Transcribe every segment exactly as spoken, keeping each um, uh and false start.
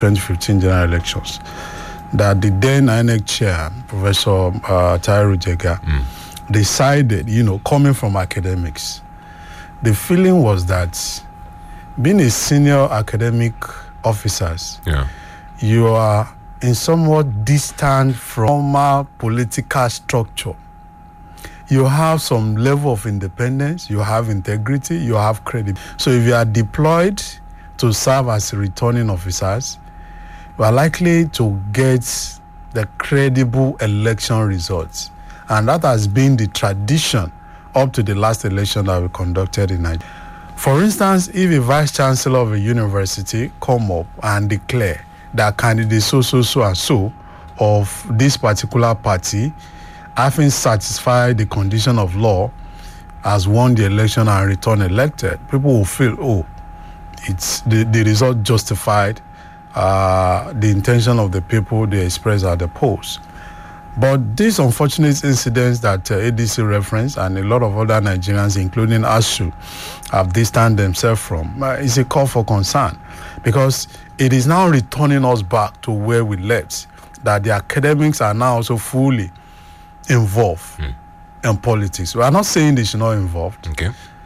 twenty fifteen general elections, that the then I N E C chair, Professor uh, Tairu Jega, mm. decided, you know, coming from academics, the feeling was that being a senior academic officers, yeah. you are in somewhat distant from our political structure. You have some level of independence, you have integrity, you have credit. So if you are deployed to serve as returning officers, you are likely to get the credible election results. And that has been the tradition up to the last election that we conducted in Nigeria. For instance, if a vice chancellor of a university come up and declare that candidate so, so, so, and so of this particular party, having satisfied the condition of law, has won the election and returned elected, people will feel, oh, it's the, the result justified uh, the intention of the people they expressed at the polls. But these unfortunate incidents that uh, A D C referenced and a lot of other Nigerians, including ASU, have distanced themselves from, uh, is a call for concern, because it is now returning us back to where we left, that the academics are now also fully involved mm. in politics. We are not saying they should not involve, okay.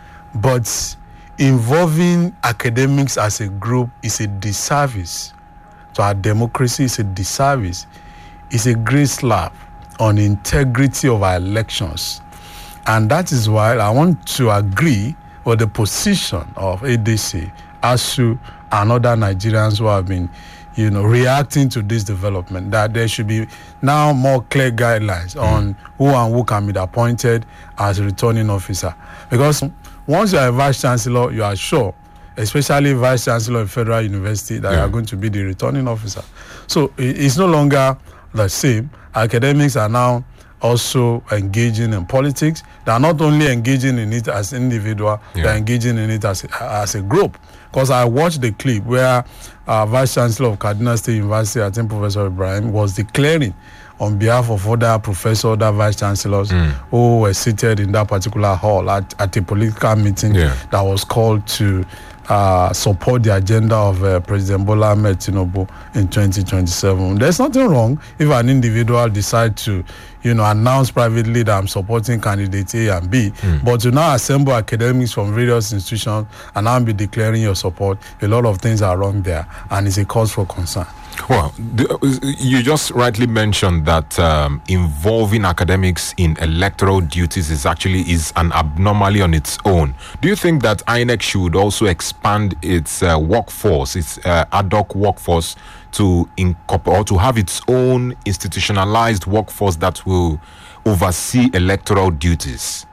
but involving academics as a group is a disservice to our democracy, is a disservice. It's a great slap on the integrity of our elections. And that is why I want to agree with the position of A D C, ASU, and other Nigerians who have been, you know, reacting to this development, that there should be now more clear guidelines mm. on who and who can be appointed as a returning officer. Because once you are a vice chancellor, you are sure, especially vice chancellor of Federal University, that yeah. you are going to be the returning officer. So it's no longer the same. Academics are now also engaging in politics. They are not only engaging in it as individual, yeah. they are engaging in it as a, as a group. Because I watched the clip where uh, Vice Chancellor of Kaduna State University, I think Professor Ibrahim, was declaring on behalf of other professors, other vice chancellors mm. who were seated in that particular hall at, at a political meeting yeah. that was called to uh, support the agenda of uh, President Bola Ahmed Tinubu in twenty twenty-seven. There's nothing wrong if an individual decides to, you know, announce privately that I'm supporting candidate A and B, mm. but to now assemble academics from various institutions and now be declaring your support, a lot of things are wrong there, and it's a cause for concern. Well, you just rightly mentioned that um, involving academics in electoral duties is actually is an abnormality on its own. Do you think that I N E C should also expand its uh, workforce, its uh, ad hoc workforce, to incorporate or to have its own institutionalized workforce that will oversee electoral duties?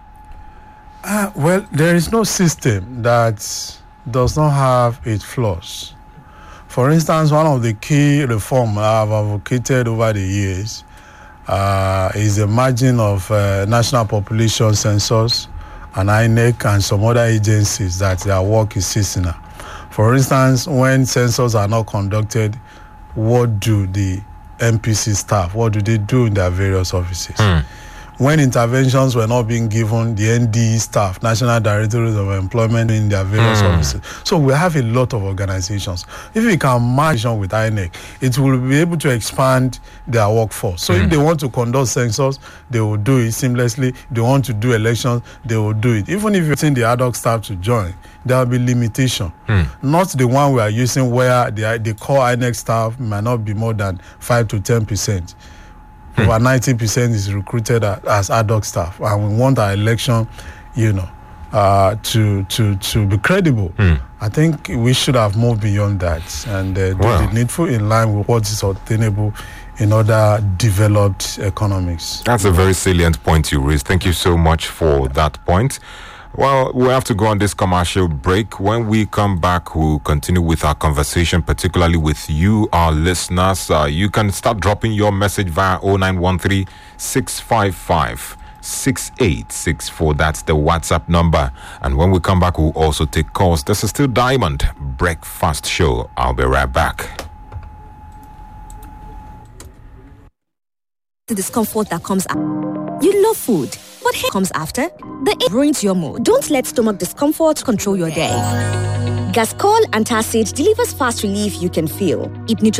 Uh, well, there is no system that does not have its flaws. For instance, one of the key reforms I have advocated over the years uh, is the merging of uh, National Population Census and I N E C and some other agencies that their work is seasonal. For instance, when census are not conducted, what do the N P C staff, what do they do in their various offices? Mm. When interventions were not being given, the N D E staff, National Directorate of Employment, in their various mm. offices. So we have a lot of organizations. If we can merge with I N E C, it will be able to expand their workforce. So mm. if they want to conduct census, they will do it seamlessly. If they want to do elections, they will do it. Even if you're saying the ad hoc staff to join, there will be limitation. Mm. Not the one we are using where the, the core I N E C staff might not be more than five to ten percent. Hmm. Over ninety percent is recruited as ad hoc staff, and we want our election, you know, uh, to to to be credible. Hmm. I think we should have moved beyond that and uh, do wow. the needful in line with what is obtainable in other developed economies. That's a very salient point you raised. Thank you so much for that point. Well, we have to go on this commercial break. When we come back, we'll continue with our conversation, particularly with you, our listeners. Uh, you can start dropping your message via oh nine one three, six five five, six eight six four. That's the WhatsApp number. And when we come back, we'll also take calls. This is still Diamond Breakfast Show. I'll be right back. The discomfort that comes after. You love food, but here comes after. The it ruins your mood. Don't let stomach discomfort control your day. Gascol Antacid delivers fast relief you can feel. It